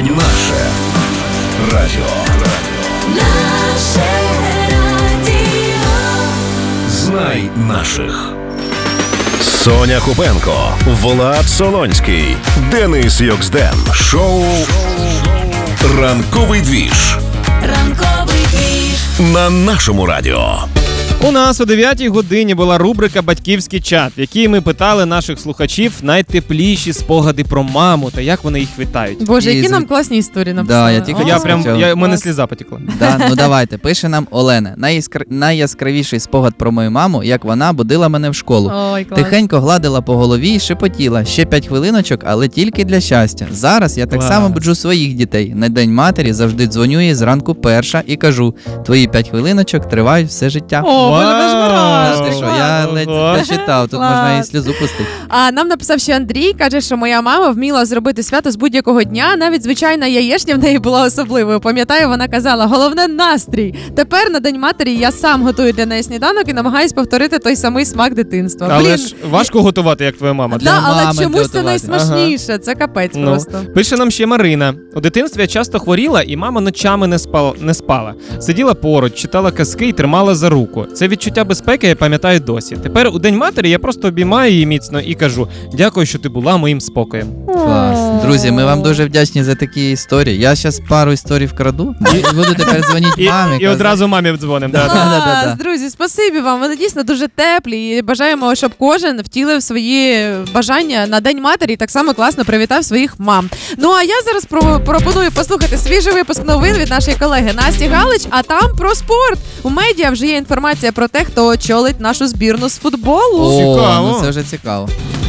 Наше радіо. Наше радіо. Знай наших. Соня Купенко, Влад Солонський, Денис Йоксден. Шоу «Ранковий двіж». Ранковий двіж. На нашому радіо. У нас о 9-й годині була рубрика «Батьківський чат», в якій ми питали наших слухачів найтепліші спогади про маму та як вони їх вітають. Боже, які нам класні історії написали. У мене сліза потекла. Да, ну давайте, пише нам Олена. Найяскравіший спогад про мою маму, як вона будила мене в школу. Ой, клас. Тихенько гладила по голові і шепотіла. Ще 5 хвилиночок, але тільки для щастя. Зараз я так само буджу своїх дітей. На День матері завжди дзвоню їй зранку перша і кажу: твої 5 хвилиночок тривають все життя. Ти що, я ледь дочитав, тут можна і сльозу пустити. А нам написав ще Андрій, каже, що моя мама вміла зробити свято з будь-якого дня, навіть звичайна яєчня в неї була особливою. Пам'ятаю, вона казала, головне настрій. Тепер на День матері я сам готую для неї сніданок і намагаюсь повторити той самий смак дитинства. Але ж важко готувати, як твоя мама. Да, але чомусь це найсмачніше, це капець просто. Пише нам ще Марина. У дитинстві я часто хворіла, і мама ночами не спала. Сиділа поруч, читала казки і тримала за руку. Це відчуття безпеки я пам'ятаю досі. Тепер у День матері я просто обіймаю її міцно і кажу: дякую, що ти була моїм спокоєм. Клас. Друзі, ми вам дуже вдячні за такі історії. Я зараз пару історій вкраду і буду тепер дзвонити мамі. І одразу мамі дзвонимо. Друзі, спасибі вам. Вони дійсно дуже теплі. І бажаємо, щоб кожен втілив свої бажання на День матері і так само класно привітав своїх мам. Ну а я зараз пропоную послухати свіжий випуск новин від нашої колеги Насті Галич, а там про спорт. У медіа вже є інформація про те, хто очолить нашу збірну з футболу. Цікаво. Ну це вже цікаво.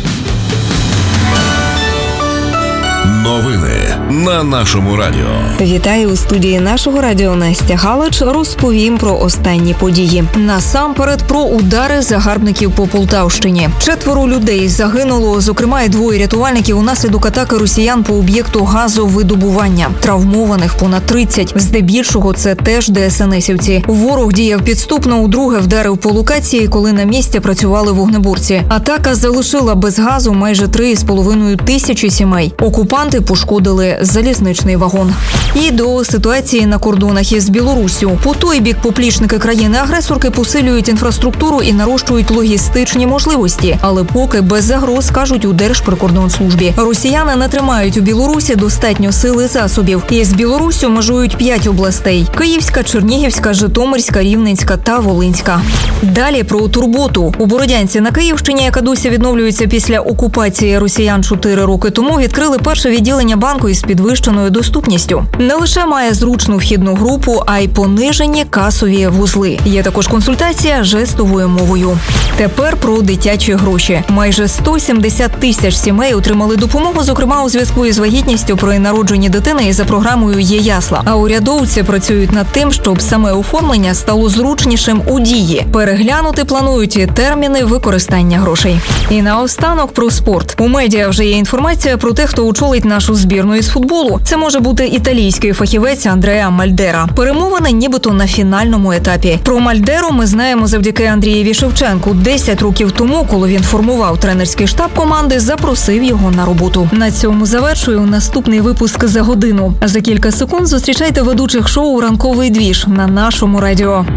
Новини на нашому радіо. Вітаю у студії нашого радіо Настя Галич. Розповім про останні події. Насамперед про удари загарбників по Полтавщині. 4 людей загинуло, зокрема і 2 рятувальників унаслідок атаки росіян по об'єкту газовидобування. Травмованих понад 30. Здебільшого це теж ДСНСівці. Ворог діяв підступно, удруге вдарив по локації, коли на місці працювали вогнеборці. Атака залишила без газу майже 3,5 тисячі сімей. Окупанти пошкодили залізничний вагон. І до ситуації на кордонах із Білоруссю. По той бік поплічники країни-агресорки посилюють інфраструктуру і нарощують логістичні можливості. Але поки без загроз, кажуть у Держприкордонслужбі. Росіяни не тримають у Білорусі достатньо сил і засобів. Із Білоруссю межують 5 областей – Київська, Чернігівська, Житомирська, Рівненська та Волинська. Далі про турботу. У Бородянці на Київщині, яка досі відновлюється після окупації росіян 4 роки тому, відкрили перше відділення банку із підвищеною доступністю. Не лише має зручну вхідну групу, а й понижені касові вузли. Є також консультація жестовою мовою. Тепер про дитячі гроші. Майже 170 тисяч сімей отримали допомогу, зокрема у зв'язку із вагітністю при народженні дитини і за програмою «Є-ясла». А урядовці працюють над тим, щоб саме оформлення стало зручнішим у дії. Переглянути планують і терміни використання грошей. І наостанок про спорт. У медіа вже є інформація про те, хто очолить нашу збірну із футболу. Це може бути італійський фахівець Андреа Мальдера. Перемовини нібито на фінальному етапі. Про Мальдеру ми знаємо завдяки Андрієві Шевченку. 10 років тому, коли він формував тренерський штаб команди, запросив його на роботу. На цьому завершую наступний випуск за годину. За кілька секунд зустрічайте ведучих шоу «Ранковий двіж» на нашому радіо.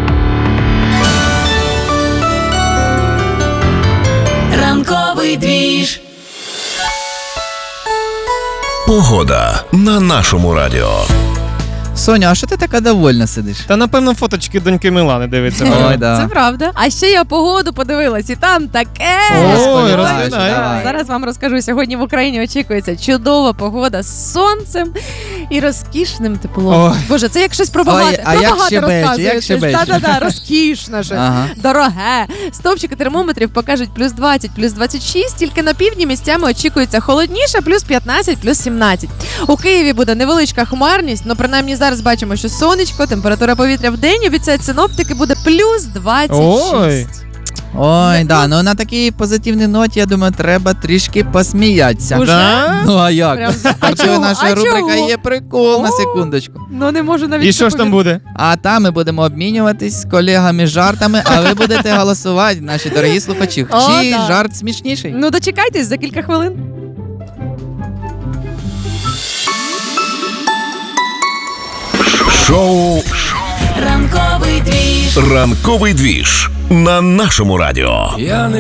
Ранковий двіж. Погода на нашому радіо. Соня, а що ти така довольна сидиш? Та напевно фоточки доньки Мілани дивиться. Ой, да. Це правда. А ще я погоду подивилась, і там таке. Ой, розповідай. Зараз вам розкажу. Сьогодні в Україні очікується чудова погода з сонцем і розкішним теплом. Ой. Боже, це як щось про багате. А про як багате щебече, розказує. як щебече. Да, розкішно щось. Ага. Дороге. Стовпчики термометрів покажуть плюс 20, плюс 26, тільки на півдні місцями очікується холодніше, плюс 15, плюс 17. У Києві буде невеличка хмарність, але принаймні зараз бачимо, що сонечко, температура повітря в день, обіцяють синоптики, буде плюс 26. Ой, да, ну на такій позитивній ноті, я думаю, треба трішки посміятися. Уже? Да? Ну а як? Прям... Наша рубрика є прикол, на секундочку. Ну не можу навіть... І що ж там буде? А там ми будемо обмінюватись з колегами жартами, а ви будете голосувати, наші дорогі слухачі. Чий жарт смішніший? Ну дочекайтесь за кілька хвилин. Ранковий двіж на нашому радіо.